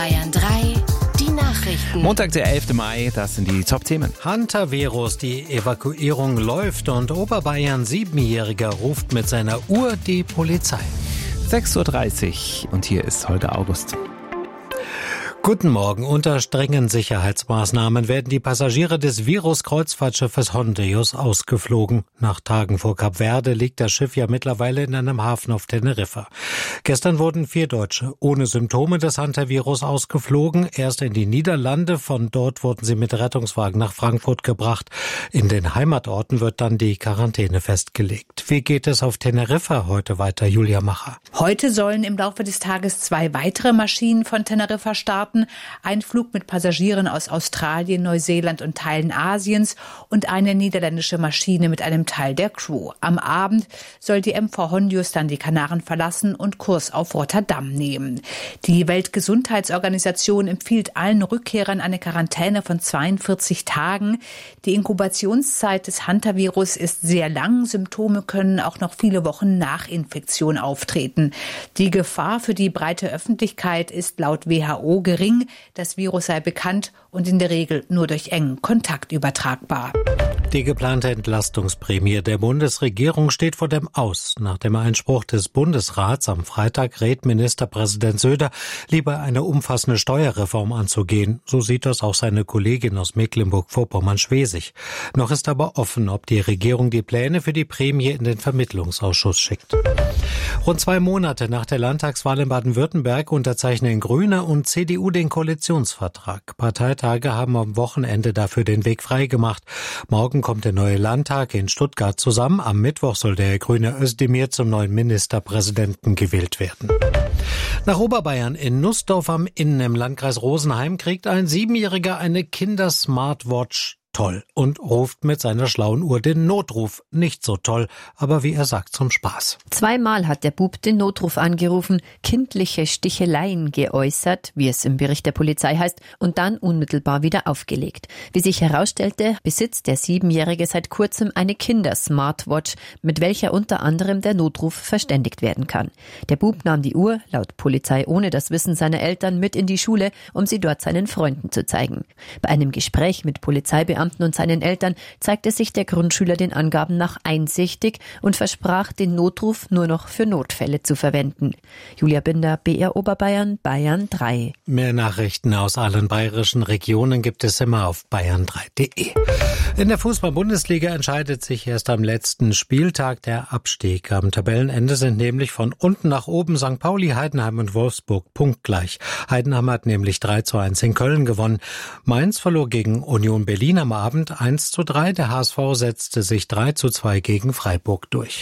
Bayern 3, die Nachrichten. Montag, der 11. Mai, das sind die Top-Themen. Hunter-Virus, die Evakuierung läuft und Oberbayern 7-Jähriger ruft mit seiner Uhr die Polizei. 6.30 Uhr und hier ist Holger August. Guten Morgen. Unter strengen Sicherheitsmaßnahmen werden die Passagiere des Virus-Kreuzfahrtschiffes Hondius ausgeflogen. Nach Tagen vor Kap Verde liegt das Schiff ja mittlerweile in einem Hafen auf Teneriffa. Gestern wurden 4 Deutsche ohne Symptome des Hunter-Virus ausgeflogen. Erst in die Niederlande, von dort wurden sie mit Rettungswagen nach Frankfurt gebracht. In den Heimatorten wird dann die Quarantäne festgelegt. Wie geht es auf Teneriffa heute weiter, Julia Macher? Heute sollen im Laufe des Tages 2 weitere Maschinen von Teneriffa starten. Ein Flug mit Passagieren aus Australien, Neuseeland und Teilen Asiens und eine niederländische Maschine mit einem Teil der Crew. Am Abend soll die MV Hondius dann die Kanaren verlassen und Kurs auf Rotterdam nehmen. Die Weltgesundheitsorganisation empfiehlt allen Rückkehrern eine Quarantäne von 42 Tagen. Die Inkubationszeit des Hunter-Virus ist sehr lang. Symptome können auch noch viele Wochen nach Infektion auftreten. Die Gefahr für die breite Öffentlichkeit ist laut WHO gering. Das Virus sei bekannt und in der Regel nur durch engen Kontakt übertragbar. Die geplante Entlastungsprämie der Bundesregierung steht vor dem Aus. Nach dem Einspruch des Bundesrats am Freitag rät Ministerpräsident Söder, lieber eine umfassende Steuerreform anzugehen. So sieht das auch seine Kollegin aus Mecklenburg-Vorpommern-Schwesig. Noch ist aber offen, ob die Regierung die Pläne für die Prämie in den Vermittlungsausschuss schickt. Rund 2 Monate nach der Landtagswahl in Baden-Württemberg unterzeichnen Grüne und CDU den Koalitionsvertrag. Parteitage haben am Wochenende dafür den Weg freigemacht. Morgen kommt der neue Landtag in Stuttgart zusammen. Am Mittwoch soll der Grüne Özdemir zum neuen Ministerpräsidenten gewählt werden. Nach Oberbayern in Nussdorf am Inn im Landkreis Rosenheim kriegt ein 7-Jähriger eine Kinder-Smartwatch. Toll. Und ruft mit seiner schlauen Uhr den Notruf. Nicht so toll, aber wie er sagt, zum Spaß. 2-mal hat der Bub den Notruf angerufen, kindliche Sticheleien geäußert, wie es im Bericht der Polizei heißt, und dann unmittelbar wieder aufgelegt. Wie sich herausstellte, besitzt der 7-Jährige seit kurzem eine Kinder-Smartwatch, mit welcher unter anderem der Notruf verständigt werden kann. Der Bub nahm die Uhr, laut Polizei ohne das Wissen seiner Eltern, mit in die Schule, um sie dort seinen Freunden zu zeigen. Bei einem Gespräch mit Polizeibeamten und seinen Eltern zeigte sich der Grundschüler den Angaben nach einsichtig und versprach, den Notruf nur noch für Notfälle zu verwenden. Julia Binder, BR Oberbayern, Bayern 3. Mehr Nachrichten aus allen bayerischen Regionen gibt es immer auf bayern3.de. In der Fußball-Bundesliga entscheidet sich erst am letzten Spieltag der Abstieg. Am Tabellenende sind nämlich von unten nach oben St. Pauli, Heidenheim und Wolfsburg punktgleich. Heidenheim hat nämlich 3:1 in Köln gewonnen. Mainz verlor gegen Union Berlin am Abend 1:3. Der HSV setzte sich 3:2 gegen Freiburg durch.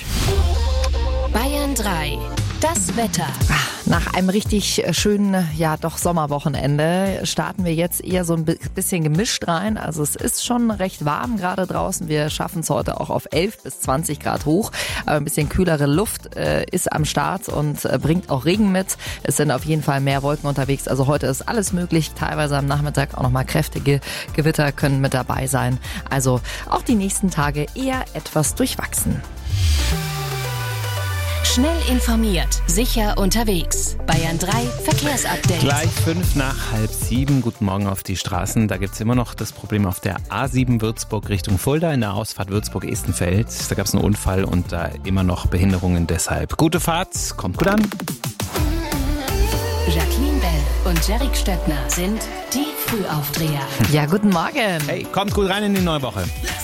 Bayern 3, das Wetter. Nach einem richtig schönen, Sommerwochenende starten wir jetzt eher so ein bisschen gemischt rein. Also es ist schon recht warm gerade draußen. Wir schaffen es heute auch auf 11 bis 20 Grad hoch. Aber ein bisschen kühlere Luft ist am Start und bringt auch Regen mit. Es sind auf jeden Fall mehr Wolken unterwegs. Also heute ist alles möglich. Teilweise am Nachmittag auch nochmal kräftige Gewitter können mit dabei sein. Also auch die nächsten Tage eher etwas durchwachsen. Schnell informiert, sicher unterwegs. Bayern 3 Verkehrsupdate. Gleich 6:55. Guten Morgen auf die Straßen. Da gibt es immer noch das Problem auf der A7 Würzburg Richtung Fulda in der Ausfahrt Würzburg-Estenfeld. Da gab es einen Unfall und da immer noch Behinderungen deshalb. Gute Fahrt, kommt gut an. Jacqueline Bell und Jerick Stöckner sind die Frühaufdreher. Ja, guten Morgen. Hey, kommt gut rein in die neue Woche.